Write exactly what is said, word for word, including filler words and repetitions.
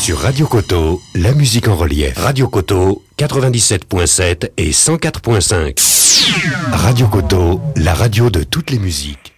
Sur Radio Koto, la musique en relief. Radio Koto, quatre-vingt-dix-sept virgule sept et cent quatre virgule cinq. Radio Koto, la radio de toutes les musiques.